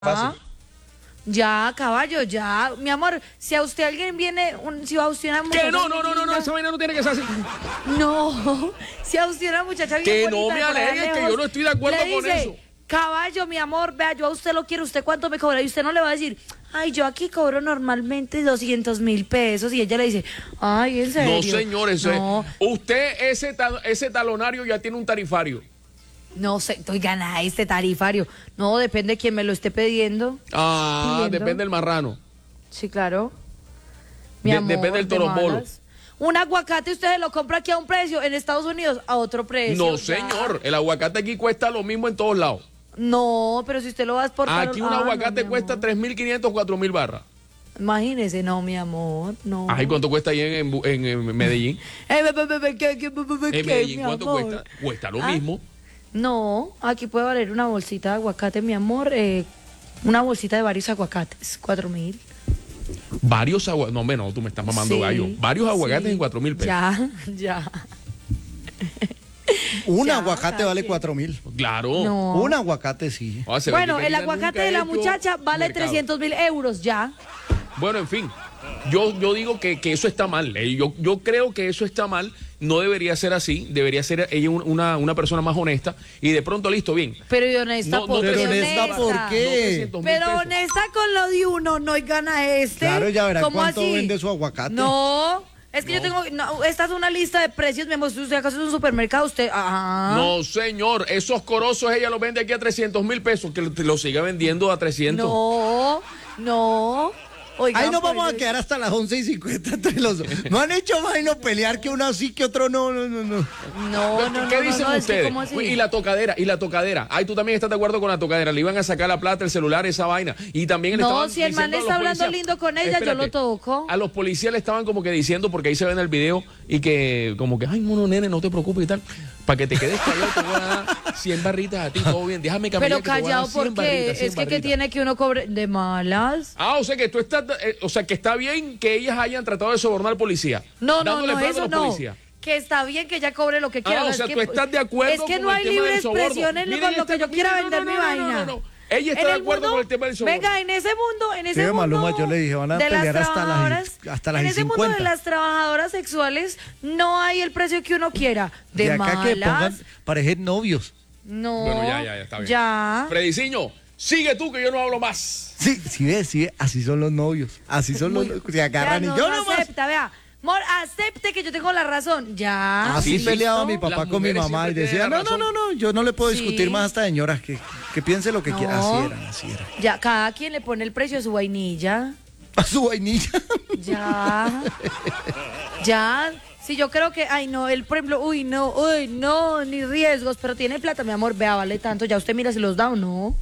Fácil. Ya, caballo, ya. Mi amor, si a usted alguien viene, si a usted una muchacha... Que no, esa vaina no tiene que ser así. No, si a usted una muchacha bien Que bonita, no me de por allá alegues, que lejos, yo no estoy de acuerdo le con dice, eso. Caballo, mi amor, vea, yo a usted lo quiero, ¿usted cuánto me cobra? Y usted no le va a decir, ay, yo aquí cobro normalmente 200.000 pesos. Y ella le dice, ay, ¿en serio? No, señor, No, usted ese talonario ya tiene un tarifario. no sé, estoy ganada este tarifario. No, depende de quién me lo esté pidiendo. Depende del marrano. Sí, claro. Mi amor, depende del de torombolo. malas. Un aguacate usted lo compra aquí a un precio, en Estados Unidos a otro precio. No, ya. señor, el aguacate aquí cuesta lo mismo en todos lados. No, pero si usted lo va a exportar... Aquí un aguacate no, cuesta 3.500, 4.000 barras. Imagínese, no, mi amor, no. Ay, ¿cuánto cuesta ahí en Medellín? En Medellín, ¿cuánto cuesta? Cuesta lo mismo. No, aquí puede valer una bolsita de aguacate, mi amor, una bolsita de varios aguacates, 4.000. Varios aguacates. No, hombre, no, tú me estás mamando Sí, gallo. Varios aguacates sí. en 4.000 pesos. Ya. Un Ya, aguacate vale sí. 4.000. Claro. No. Un aguacate sí. Se ve Bueno, que el Karina aguacate nunca de ha la hecho muchacha vale mercado. 300.000 euros, ya. Bueno, en fin, yo digo que eso está mal. Yo creo que eso está mal. No debería ser así. Debería ser ella una persona más honesta. Y de pronto, listo, bien. Pero y honesta, No, ¿por pero qué honesta, ¿por qué? 300.000 Pero pesos. honesta con lo de uno, no y gana este. Claro, ya verá ¿Cómo cuánto así? vende su aguacate. No, es que yo tengo, no, esta es una lista de precios, mi amor, usted acaso es un supermercado, usted, No, señor, esos corozos ella los vende aquí a 300.000 pesos, que lo siga vendiendo a 300. No. Oigan, Ahí nos pues, vamos a quedar hasta las 11:50 entre los dos. No han hecho más y no pelear que uno sí que otro no. No, ¿Qué dicen es que ustedes? ¿cómo así? Y la tocadera. Ay, tú también estás de acuerdo con la tocadera. Le iban a sacar la plata, el celular, esa vaina. Y también le No, estaban si el man diciendo a los está hablando policías- lindo con ella, yo lo toco. A los policías le estaban como que diciendo, porque ahí se ve en el video, y que como que, ay, mono nene, no te preocupes y tal. Para que te quedes callado, te voy a dar 100 barritas a ti, todo bien. Déjame caminar. Pero que te voy a dar callado, 100 porque barritas, 100 es que barritas. tiene que uno cobre de malas. O sea que tú estás, que está bien que ellas hayan tratado de sobornar al policía. No, dándole plata a eso los no. policías. Que está bien que ella cobre lo que quiera. O sea, es tú que, estás de acuerdo es que con no el hay tema libre del soborno. expresión en Miren lo que yo quiera vender mi vaina. no. Ella está En de el acuerdo mundo, con el tema del soborno. venga, en ese Sí, mundo Maluma, yo le dije, van a de pelear las hasta trabajadoras, en ese mundo 50. de las trabajadoras sexuales no hay el precio que uno quiera. De acá malas. que pongan parecer novios. No. Bueno, ya, está bien. Ya. Frediciño, sigue tú que yo no hablo más. Sí, ve, así son los novios. Así son los se agarran Vea, y yo no nomás. acepta, vea. Amor, acepte que yo tengo la razón. Ya. Así sí, peleaba listo. mi papá Las con mi mujeres mamá y siempre decía, tienen razón. no, yo no le puedo discutir Sí. más a esta señora, que piense lo que quiera. No. Así era. Ya, cada quien le pone el precio a su vainilla. A su vainilla. Ya. Sí, yo creo que, ay, no, él, por ejemplo, uy, no, ni riesgos, pero tiene plata, mi amor, vea, vale tanto. Ya usted mira si los da o no.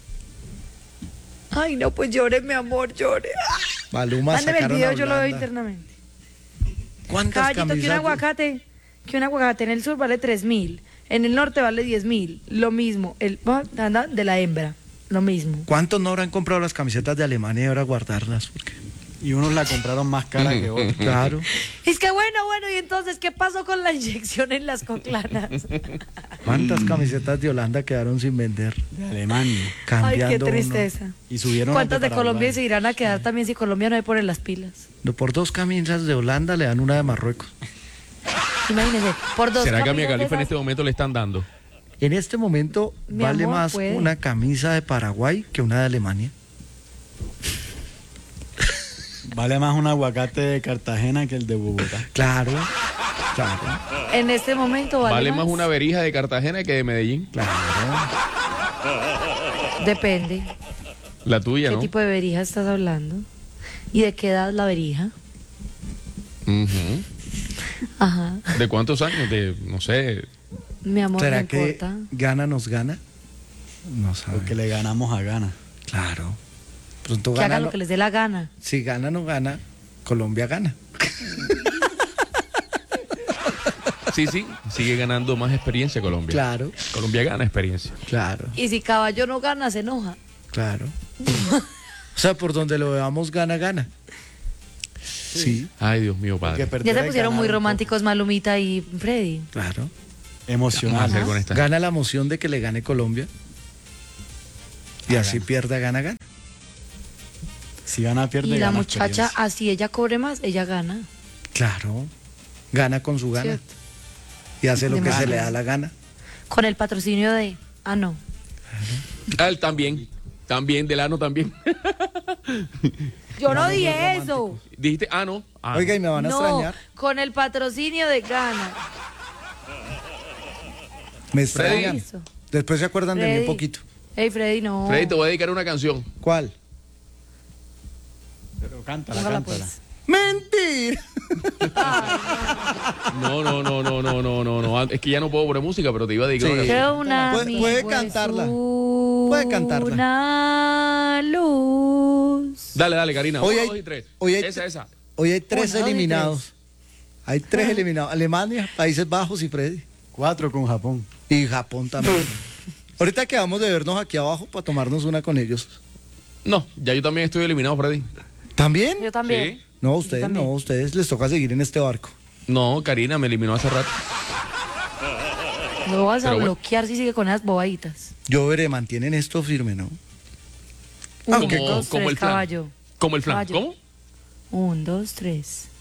Ay, no, pues llore, mi amor, llore. Maluma Mándeme el sacaron video, a yo lo veo Holanda. internamente. ¿Cuántas Caballito, camisas? que un aguacate en el sur vale 3.000, en el norte vale 10.000, lo mismo, anda de la hembra, lo mismo. ¿Cuántos no habrán comprado las camisetas de Alemania y ahora guardarlas? Porque, Y unos la compraron más cara que otros. claro. Es que bueno, y entonces, ¿qué pasó con la inyección en las coclanas? ¿Cuántas camisetas de Holanda quedaron sin vender? De Alemania. Ay, Cambiando qué tristeza. Y subieron ¿Cuántas de las Paraguay. Colombia se irán a quedar también si Colombia no le pone las pilas? uno. Por 2 camisas de Holanda le dan una de Marruecos. Imagínense, por 2 ¿Será que a mi camisas Califa en de este momento le están dando? En este momento Mi vale amor, más puede. una camisa de Paraguay que una de Alemania. Vale más un aguacate de Cartagena que el de Bogotá. Claro. En este momento Vale más una verija de Cartagena que de Medellín. Depende. La tuya, ¿Qué ¿no? tipo de verija estás hablando? ¿Y de qué edad la verija? Ujú. Ajá. ¿De cuántos años? De, no sé. Mi amor, ¿Será no que importa. Gana nos gana? No sabe. Porque le ganamos a Ghana. Claro. Pronto Que gana. hagan lo que les dé la gana. Si gana no gana, Colombia gana. Sí, sigue ganando más experiencia Colombia. Claro, Colombia gana experiencia. claro, Y si caballo no gana, se enoja. claro. O sea, por donde lo veamos, gana. Sí, Ay, Dios mío, Porque padre. Ya perder se es pusieron ganar muy un románticos Malumita y Freddy. claro. poco. ¿Qué vamos a hacer Emocional. con esta? Gana la emoción de que le gane Colombia. Y así pierda, gana, gana. Si gana, pierde. Y la gana muchacha, experiencia. así ella cobre más, ella gana. Claro. Gana con su gana. ¿Cierto? Y hace lo De que se madre. le da la gana. Con el patrocinio de... Ah, no. Él también. También, Delano también. Yo no Delano dije muy romántico. eso. Dijiste, no. Oiga, y me van a No, extrañar. con el patrocinio de Gana. Me Freddy. extrañan. Eso. Después se acuerdan de mí un Freddy. poquito. Ey, Freddy, no. Freddy, te voy a dedicar una canción. ¿Cuál? Pero cántala, Póngala, cántala. pues. ¡Mentira! No. Es que ya no puedo poner música, pero te iba a dedicar Sí. una canción. Que una Puede cantarla. Puede cantarla. Una luz. Dale, Karina. Hoy Uno, hay- dos y tres. hoy hay- Esa. Hoy hay 3 Uno, dos y eliminados. Hay 3 eliminados. Alemania, Países Bajos y Freddy. 4 con Japón. Y Japón también. Ahorita quedamos de vernos aquí abajo para tomarnos una con ellos. No, ya yo también estoy eliminado, Freddy. ¿También? Yo también. Sí. No, Yo ustedes también. no. Ustedes les toca seguir en este barco. No, Karina me eliminó hace rato. Lo vas a Pero bueno. bloquear si sigue con esas bobaditas. Yo veré, mantienen esto firme, ¿no? Uno, Aunque dos, como tres, el flan. caballo. Como el flan. Caballo. ¿Cómo? 1, 2, 3.